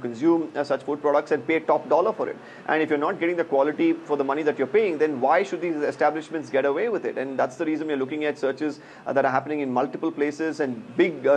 consume such food products and pay top dollar for it. And if you're not getting the quality for the money that you're paying, then why should these establishments get away with it? And that's the reason we're looking at searches that are happening in multiple places, and big